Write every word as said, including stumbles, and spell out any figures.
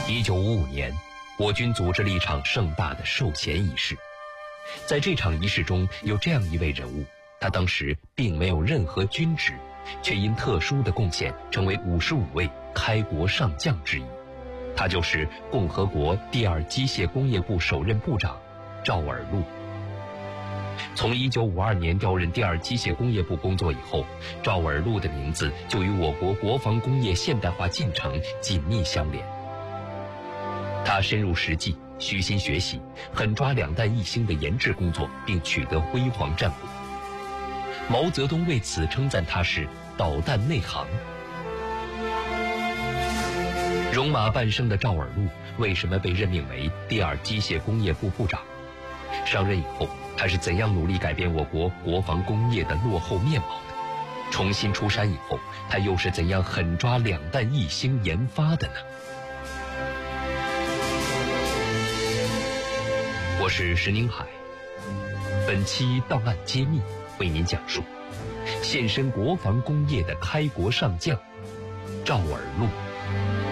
一九五五年，我军组织了一场盛大的授衔仪式。在这场仪式中，有这样一位人物，他当时并没有任何军职，却因特殊的贡献成为五十五位开国上将之一。他就是共和国第二机械工业部首任部长赵尔禄。从一九五二年调任第二机械工业部工作以后，赵尔禄的名字就与我国国防工业现代化进程紧密相连。他深入实际，虚心学习，狠抓两弹一星的研制工作，并取得辉煌战果。毛泽东为此称赞他是导弹内行。戎马半生的赵尔禄为什么被任命为第二机械工业部部长？上任以后，他是怎样努力改变我国国防工业的落后面貌的？重新出山以后，他又是怎样狠抓两弹一星研发的呢？我是石宁海，本期档案揭秘为您讲述献身国防工业的开国上将赵尔禄。